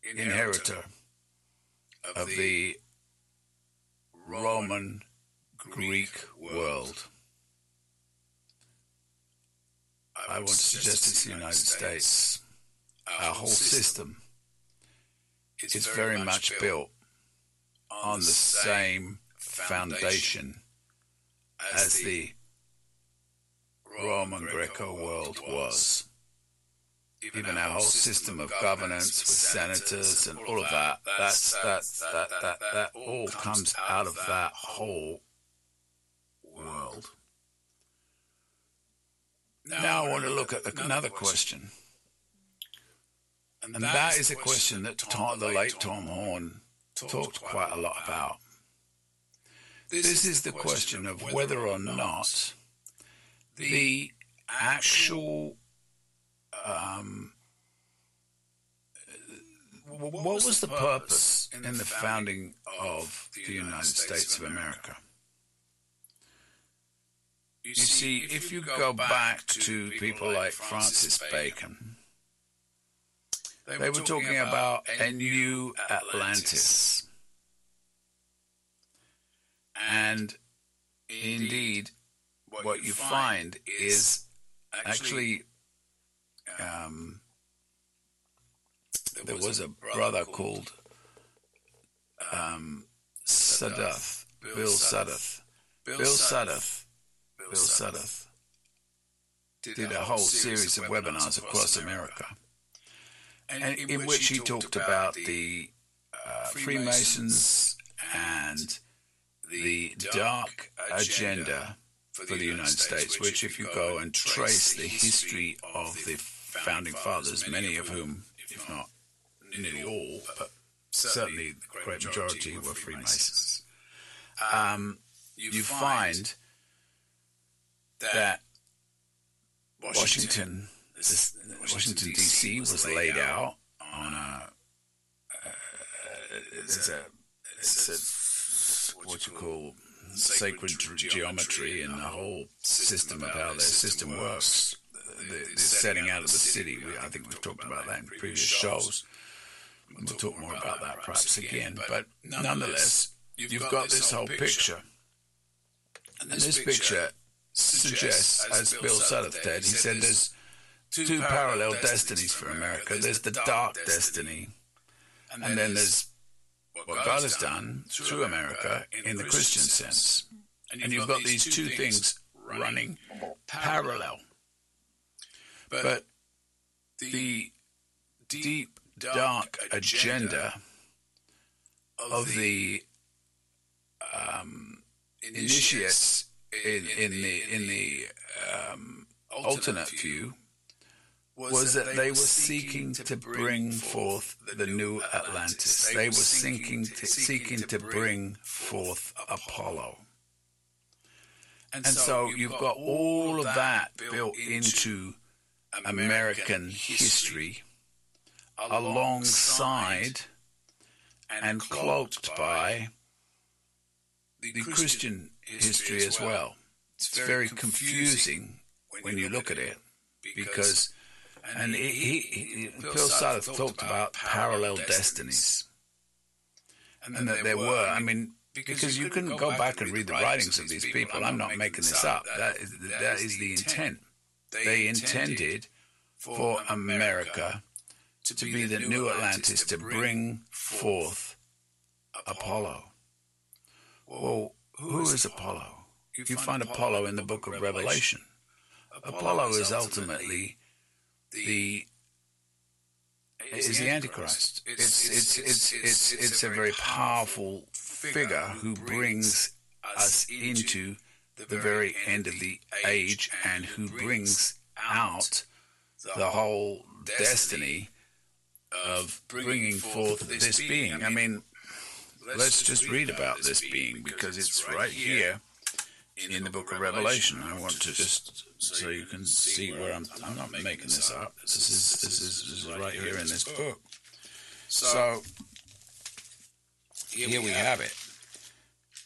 inheritor of the Roman Greek world. I want to suggest it's the United States. Our whole system is very much built on the same foundation as the Roman Greco world was. Even our whole system of governance with senators and all of that, that all comes out of that whole world. Now I want to look at another question. And that is a question that the late Tom Horn talked quite a lot about. This is the question of whether or not the actual what was the purpose in the founding of the United States of America? You see, if you go back to people like Francis Bacon, they were talking about a new Atlantis. And indeed, what you find is actually there was a brother called Sudduth, Bill Sudduth. Bill Sudduth did a whole series of webinars across America, and in which he talked about the Freemasons and the dark agenda for the United States, which if you go and trace the history of the founding fathers, many of whom, if not nearly all, but certainly the great majority were Freemasons, you find that Washington D.C. was laid out on it's what you call sacred geometry and the whole system of how their system works. The setting out of the city, I think we've talked about that in previous shows. We'll talk more about that perhaps again. But nonetheless, you've got this whole picture. And this picture suggests, as Bill Sudduth did, he said there's two parallel destinies for America. There's the dark destiny, and then there's what God has done through America in the Christian sense. And you've got these two things running parallel. But the deep, dark agenda of the initiates in the alternate view was that they were seeking to bring forth the new Atlantis. They were seeking to bring forth Apollo. And so you've got all of that built into American history alongside and cloaked by the Christian history as well. It's very confusing when you look at it because, and Bill Sudduth talked about parallel destinies, and that there were, I mean, because you can go back and read the writings of these people. I'm not making this up. That is the intent. They intended for America to be the new Atlantis, to bring forth Apollo. Well, who is Apollo? You find Apollo in the book of Revelation. Apollo is ultimately the Antichrist. It's a very powerful figure who brings us into the very end of the age and who brings out the whole destiny of bringing forth this being. I mean, let's just read about this being because it's right here in the book of Revelation. I want to just so you can see where I'm not making this up. This is right here in this book. So here we have it.